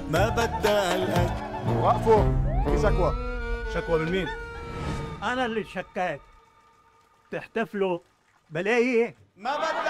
ما بدها هالقد. وقفوا، في شكوى. شكوى من مين؟ أنا اللي شكيت. تحتفلوا بلاقي ما بدها